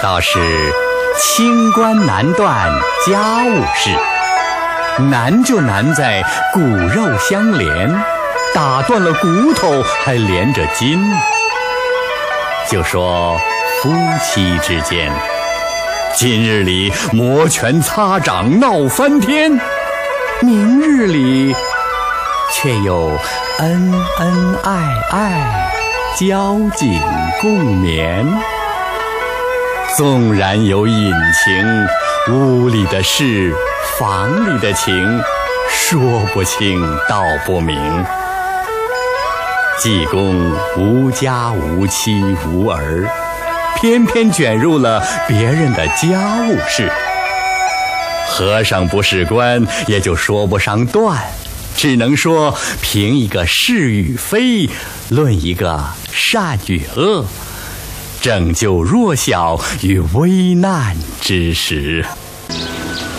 倒是清官难断家务事，难就难在骨肉相连，打断了骨头还连着筋。就说夫妻之间，今日里摩拳擦掌闹翻天，明日里却又恩恩爱爱，交颈共眠。纵然有隐情，屋里的事，房里的情，说不清道不明。济公无家无妻无儿，偏偏卷入了别人的家务事。和尚不是官，也就说不上断，只能说凭一个是与非，论一个善与恶，拯救弱小于危难之时。